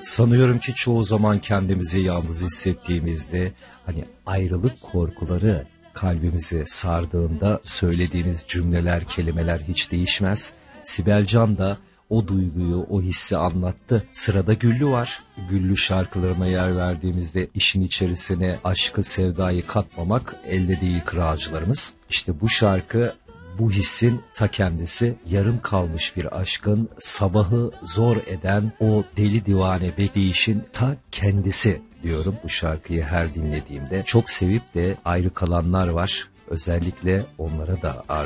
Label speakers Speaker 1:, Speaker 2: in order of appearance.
Speaker 1: Sanıyorum ki çoğu zaman kendimizi yalnız hissettiğimizde hani ayrılık korkuları kalbimizi sardığında söylediğimiz cümleler, kelimeler hiç değişmez. Sibel Can da o duyguyu, o hissi anlattı. Sırada Güllü var. Güllü şarkılarına yer verdiğimizde işin içerisine aşkı, sevdayı katmamak elde değil kırağcılarımız. İşte bu şarkı bu hissin ta kendisi, yarım kalmış bir aşkın sabahı zor eden o deli divane bekleyişin ta kendisi diyorum bu şarkıyı her dinlediğimde. Çok sevip de ayrı kalanlar var. Özellikle onlara da